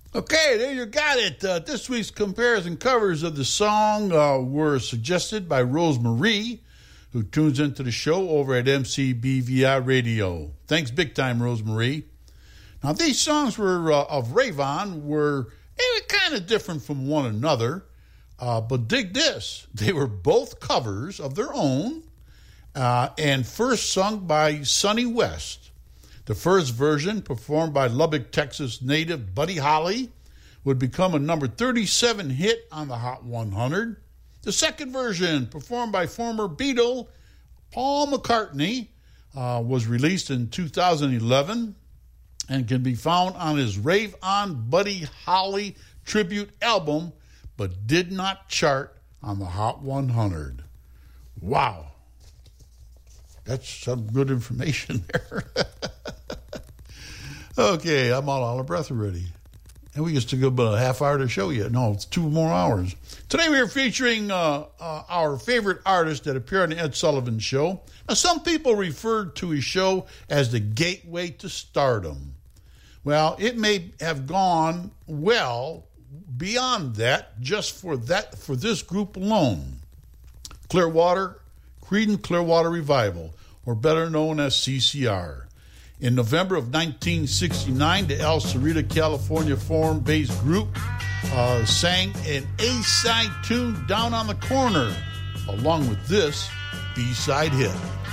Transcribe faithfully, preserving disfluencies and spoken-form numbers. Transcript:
Okay, there you got it. Uh, this week's compares and covers of the song uh, were suggested by Rosemarie, who tunes into the show over at M C B V I Radio. Thanks big time, Rosemarie. Now, these songs were uh, of Rayvon were, they were kind of different from one another, uh, but dig this. They were both covers of their own uh, and first sung by Sonny West. The first version, performed by Lubbock, Texas native Buddy Holly, would become a number thirty-seven hit on the Hot one hundred. The second version, performed by former Beatle Paul McCartney, uh, was released in two thousand eleven and can be found on his Rave On Buddy Holly tribute album, but did not chart on the Hot one hundred. Wow. That's some good information there. Okay, I'm all out of breath already. And we just took about a half hour to show you. No, it's two more hours. Today we are featuring uh, uh, our favorite artist that appeared on the Ed Sullivan Show. Now, some people referred to his show as the gateway to stardom. Well, it may have gone well beyond that just for that for this group alone. Clearwater, Creedence Clearwater Revival, or better known as C C R. In November of nineteen sixty-nine, the El Cerrito, California foreign-based group uh, sang an A-side tune, Down on the Corner, along with this B-side hit.